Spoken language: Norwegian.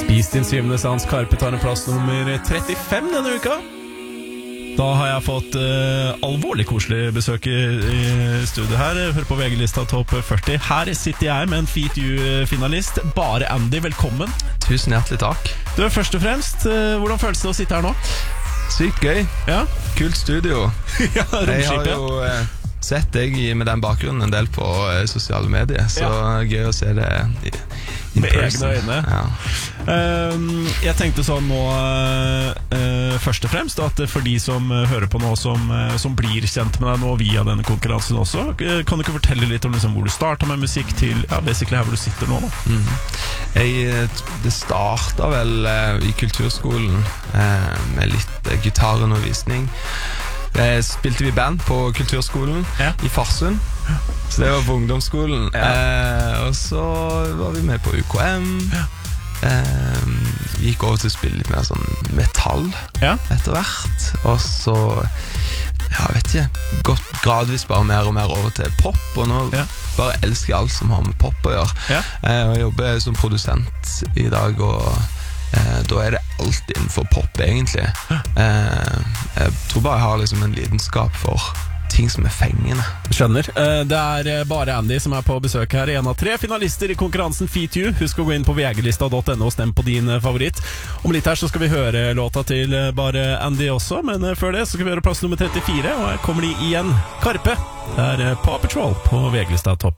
Beast in syvende sans. Karpe tar en plass nummer 35 denne uka. Da har jeg fått alvorlig koselig besøk i studiet her. Hør på VG-lista Topp 40. Her sitter jeg med en Feat You-finalist. Bare Andy, velkommen. Tusen hjertelig takk. Du, først og fremst, hvordan føles det å sitte her nå? Sykt gøy. Ja. Kult studio. Ja, jeg har jo sett deg med den bakgrunnen en del på sosiale medier, så gøy å se det med egne øyne. Ja. Jeg tenkte sånn nå først og fremst at for de som hører på nå som blir kjent med deg nå via denne konkurransen også, kan du ikke fortelle litt om liksom, hvor du startet med musikk til basically her hvor du sitter nå da? Det startet vel i kulturskolen med litt gitarundervisning. Spilte vi band på kulturskolen i Farsund. Så det var på ungdomsskolen. Og så var vi med på UKM. Gikk over til å spille litt mer sånn metall etter hvert. Og så, jeg vet ikke, gått gradvis bare mer og mer over til pop. Og nå bare elsker jeg alt som har med pop å gjøre. Og jeg jobber som produsent i dag, og da det alt innenfor pop egentlig. Jeg tror bare jeg har liksom en lidenskap for ting som fengende. Skjønner. Det bare Andy som på besøk her, en av 3 finalister i konkurransen Feat You. Husk å gå inn på vglista.no og stemme på din favoritt. Om litt her så skal vi høre låta til bare Andy også, men før det så skal vi høre plass nummer 34, og her kommer de igjen. Karpe. Det Paw Patrol på VG-lista Topp